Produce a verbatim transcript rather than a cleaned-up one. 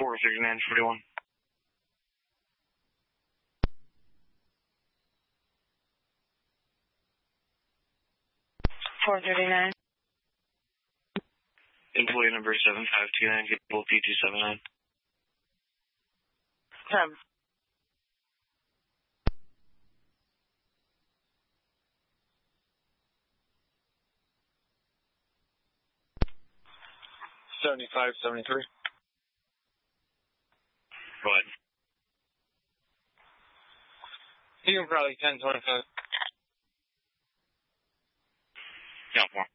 four thirty-nine forty-one. four thirty-nine. Employee number seven five two nine, Gable P two seven nine. Seven. seventy-five seventy-three. Go ahead. You can probably ten twenty-five. Count four.